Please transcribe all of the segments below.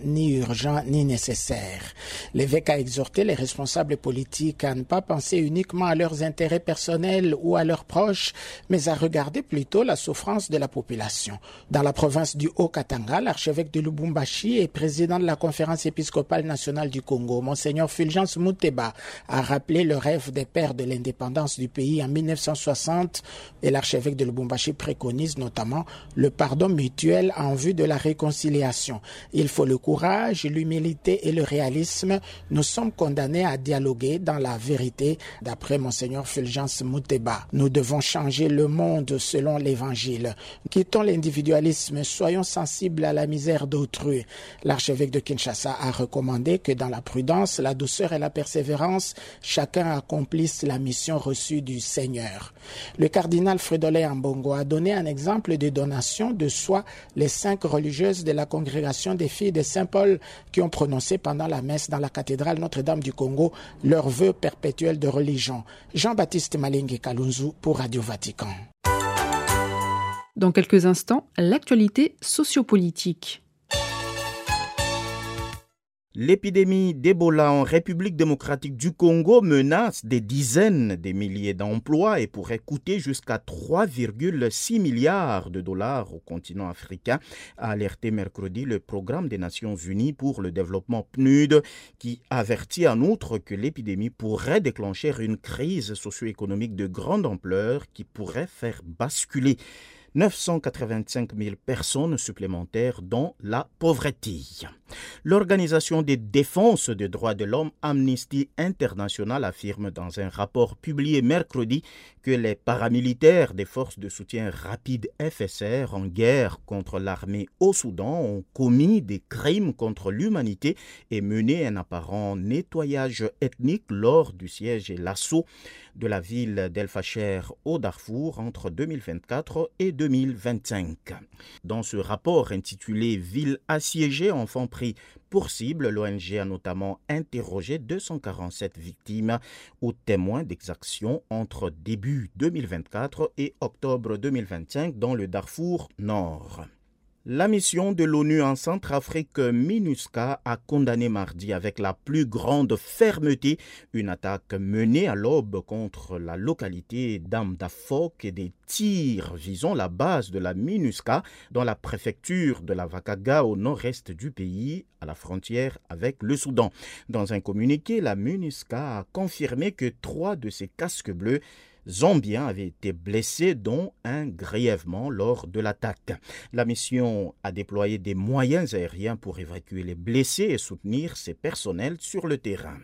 ni urgent ni nécessaire. L'évêque a exhorté les responsables politiques à ne pas penser uniquement à leurs intérêts personnels ou à leurs proches, mais à regarder plutôt la souffrance de la population. Dans la province du Haut-Katanga, l'archevêque de Lubumbashi et président de la conférence épiscopale nationale du Congo, Monseigneur Fulgence Muteba, a rappelé le rêve des pères de l'indépendance du pays en 1960 et l'archevêque de Lubumbashi préconise notamment le pardon mutuel en vue de la réconciliation. Il faut le courage, l'humilité et le réalisme. Nous sommes condamnés à dialoguer dans la vérité, d'après Monseigneur Fulgence Muteba. Nous devons changer le monde selon l'Évangile. Quittons l'individualisme, soyons sensibles à la misère d'autrui. L'archevêque de Kinshasa a recommandé que dans la prudence, la douceur et la persévérance, chacun accomplisse la mission reçue du Seigneur. Le cardinal Fridolin Ambongo a donné un exemple de donation de soi les 5 religieuses de la congrégation des filles de Saint-Paul qui ont prononcé pendant la messe dans la cathédrale Notre-Dame du Congo leur vœu perpétuel de religion. Jean-Baptiste Malingue Kalunzu pour Radio Vatican. Dans quelques instants, l'actualité sociopolitique. L'épidémie d'Ebola en République démocratique du Congo menace des dizaines de milliers d'emplois et pourrait coûter jusqu'à 3,6 milliards de dollars au continent africain, a alerté mercredi le Programme des Nations Unies pour le développement PNUD, qui avertit en outre que l'épidémie pourrait déclencher une crise socio-économique de grande ampleur qui pourrait faire basculer 985 000 personnes supplémentaires dans la pauvreté. L'Organisation des défenses des droits de l'homme Amnesty International affirme dans un rapport publié mercredi que les paramilitaires des forces de soutien rapide FSR en guerre contre l'armée au Soudan ont commis des crimes contre l'humanité et mené un apparent nettoyage ethnique lors du siège et l'assaut de la ville d'El Fasher au Darfour entre 2024 et 2025. Dans ce rapport intitulé « Ville assiégée, enfants pris pour cible », l'ONG a notamment interrogé 247 victimes ou témoins d'exactions entre début 2024 et octobre 2025 dans le Darfour Nord. La mission de l'ONU en Centrafrique, MINUSCA, a condamné mardi avec la plus grande fermeté une attaque menée à l'aube contre la localité d'Amdafok et des tirs visant la base de la MINUSCA dans la préfecture de la Vakaga au nord-est du pays, à la frontière avec le Soudan. Dans un communiqué, la MINUSCA a confirmé que 3 de ses casques bleus Zambiens avaient été blessés, dont un grièvement lors de l'attaque. La mission a déployé des moyens aériens pour évacuer les blessés et soutenir ses personnels sur le terrain.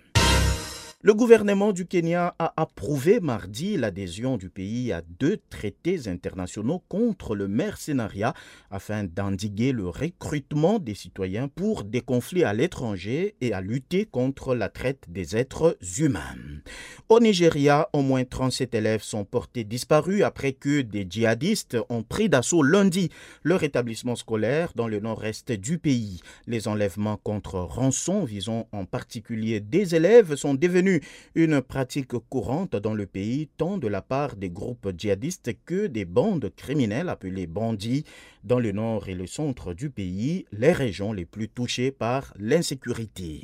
Le gouvernement du Kenya a approuvé mardi l'adhésion du pays à 2 traités internationaux contre le mercenariat afin d'endiguer le recrutement des citoyens pour des conflits à l'étranger et à lutter contre la traite des êtres humains. Au Nigeria, au moins 37 élèves sont portés disparus après que des djihadistes ont pris d'assaut lundi leur établissement scolaire dans le nord-est du pays. Les enlèvements contre rançon visant en particulier des élèves sont devenus une pratique courante dans le pays, tant de la part des groupes djihadistes que des bandes criminelles appelées bandits dans le nord et le centre du pays, les régions les plus touchées par l'insécurité.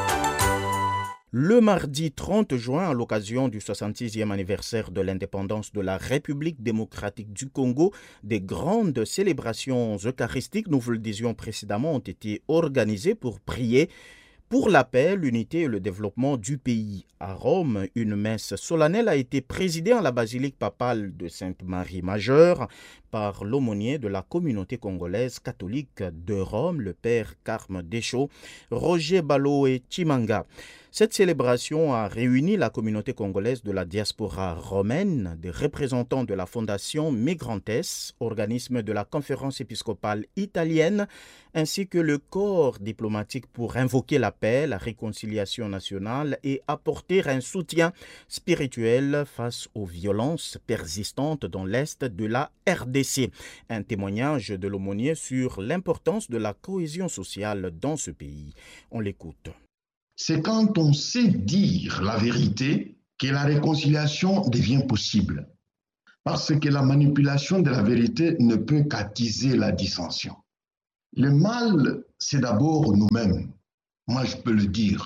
Le mardi 30 juin, à l'occasion du 66e anniversaire de l'indépendance de la République démocratique du Congo, des grandes célébrations eucharistiques, nous vous le disions précédemment, ont été organisées pour prier pour la paix, l'unité et le développement du pays. À Rome, une messe solennelle a été présidée en la basilique papale de Sainte-Marie Majeure par l'aumônier de la communauté congolaise catholique de Rome, le père Carme Deschaux, Roger Balo et Chimanga. Cette célébration a réuni la communauté congolaise de la diaspora romaine, des représentants de la Fondation Migrantes, organisme de la conférence épiscopale italienne, ainsi que le corps diplomatique pour invoquer la paix, la réconciliation nationale et apporter un soutien spirituel face aux violences persistantes dans l'est de la RDC. Un témoignage de l'aumônier sur l'importance de la cohésion sociale dans ce pays. On l'écoute. C'est quand on sait dire la vérité que la réconciliation devient possible. Parce que la manipulation de la vérité ne peut qu'attiser la dissension. Le mal c'est d'abord nous-mêmes. Moi, je peux le dire.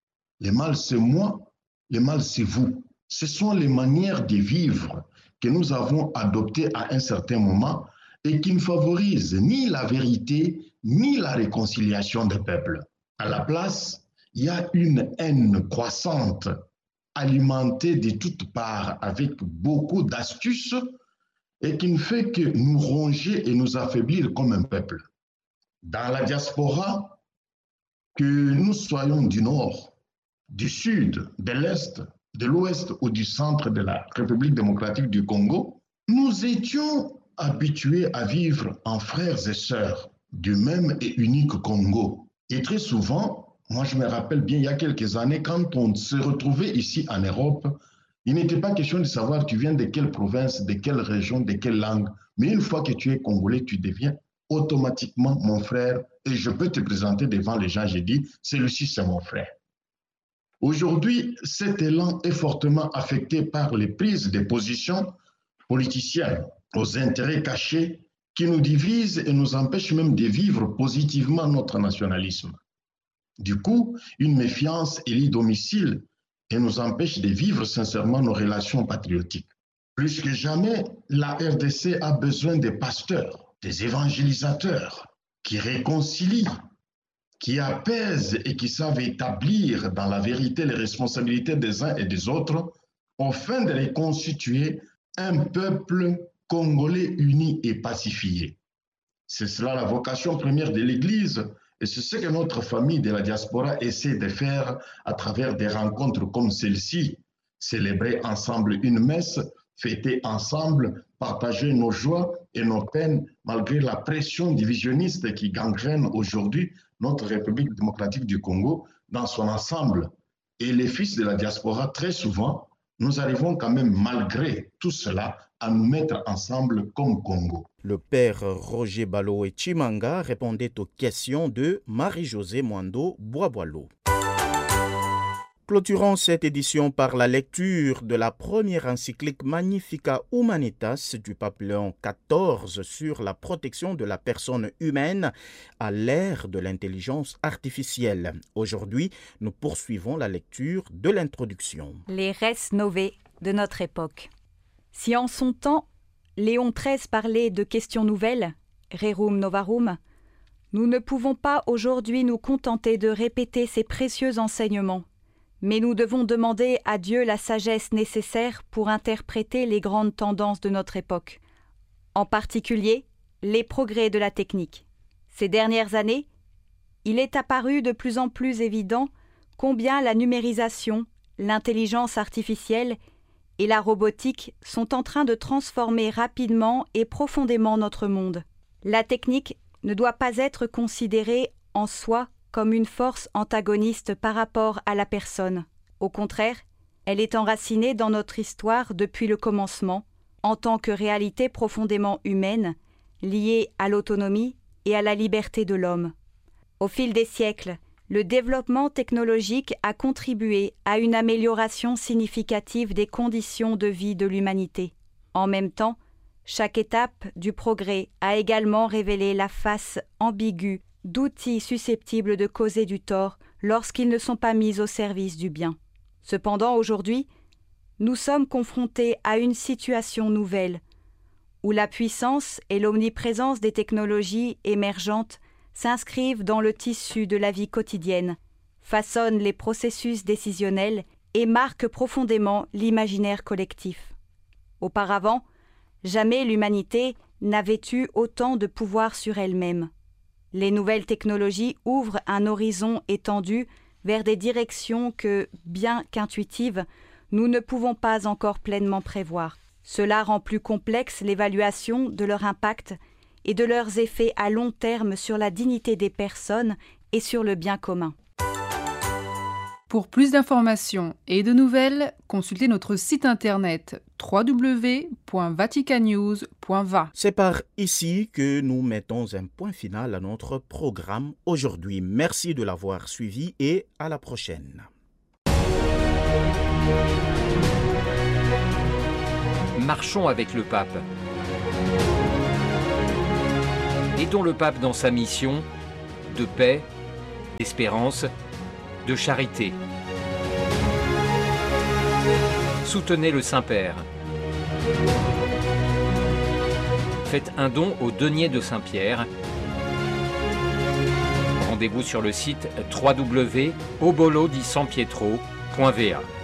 Le mal, c'est moi, le mal, c'est vous. Ce sont les manières de vivre que nous avons adoptées à un certain moment et qui ne favorisent ni la vérité, ni la réconciliation des peuples. À la place, il y a une haine croissante, alimentée de toutes parts avec beaucoup d'astuces et qui ne fait que nous ronger et nous affaiblir comme un peuple. Dans la diaspora, que nous soyons du nord, du sud, de l'est, de l'ouest ou du centre de la République démocratique du Congo, nous étions habitués à vivre en frères et sœurs du même et unique Congo. Et très souvent, moi je me rappelle bien il y a quelques années, quand on se retrouvait ici en Europe, il n'était pas question de savoir tu viens de quelle province, de quelle région, de quelle langue, mais une fois que tu es congolais, tu deviens automatiquement mon frère et je peux te présenter devant les gens, j'ai dit, celui-ci c'est mon frère. Aujourd'hui, cet élan est fortement affecté par les prises de position politiciennes aux intérêts cachés qui nous divisent et nous empêchent même de vivre positivement notre nationalisme. Du coup, une méfiance élit domicile et nous empêche de vivre sincèrement nos relations patriotiques. Plus que jamais, la RDC a besoin des pasteurs, des évangélisateurs qui réconcilient, qui apaisent et qui savent établir dans la vérité les responsabilités des uns et des autres afin de reconstituer un peuple congolais uni et pacifié. C'est cela la vocation première de l'Église et c'est ce que notre famille de la diaspora essaie de faire à travers des rencontres comme celle-ci, célébrer ensemble une messe, fêter ensemble, partager nos joies et nos peines malgré la pression divisionniste qui gangrène aujourd'hui notre République démocratique du Congo dans son ensemble. Et les fils de la diaspora, très souvent, nous arrivons quand même malgré tout cela à nous mettre ensemble comme Congo. Le père Roger Balo et Chimanga répondait aux questions de Marie-Josée Mwando Boisboileau. Clôturons cette édition par la lecture de la première encyclique Magnificat Humanitas du pape Léon XIV sur la protection de la personne humaine à l'ère de l'intelligence artificielle. Aujourd'hui, nous poursuivons la lecture de l'introduction. Les res novae de notre époque. Si en son temps, Léon XIII parlait de questions nouvelles, rerum novarum, nous ne pouvons pas aujourd'hui nous contenter de répéter ces précieux enseignements. Mais nous devons demander à Dieu la sagesse nécessaire pour interpréter les grandes tendances de notre époque, en particulier les progrès de la technique. Ces dernières années, il est apparu de plus en plus évident combien la numérisation, l'intelligence artificielle et la robotique sont en train de transformer rapidement et profondément notre monde. La technique ne doit pas être considérée en soi comme une force antagoniste par rapport à la personne. Au contraire, elle est enracinée dans notre histoire depuis le commencement, en tant que réalité profondément humaine, liée à l'autonomie et à la liberté de l'homme. Au fil des siècles, le développement technologique a contribué à une amélioration significative des conditions de vie de l'humanité. En même temps, chaque étape du progrès a également révélé la face ambiguë d'outils susceptibles de causer du tort lorsqu'ils ne sont pas mis au service du bien. Cependant, aujourd'hui, nous sommes confrontés à une situation nouvelle, où la puissance et l'omniprésence des technologies émergentes s'inscrivent dans le tissu de la vie quotidienne, façonnent les processus décisionnels et marquent profondément l'imaginaire collectif. Auparavant, jamais l'humanité n'avait eu autant de pouvoir sur elle-même. Les nouvelles technologies ouvrent un horizon étendu vers des directions que, bien qu'intuitives, nous ne pouvons pas encore pleinement prévoir. Cela rend plus complexe l'évaluation de leur impact et de leurs effets à long terme sur la dignité des personnes et sur le bien commun. Pour plus d'informations et de nouvelles, consultez notre site internet www.vaticannews.va. C'est par ici que nous mettons un point final à notre programme aujourd'hui. Merci de l'avoir suivi et à la prochaine. Marchons avec le pape. Aidons le pape dans sa mission, de paix, d'espérance, de charité. Soutenez le Saint-Père. Faites un don au denier de Saint-Pierre. Rendez-vous sur le site www.obolodisanpietro.va.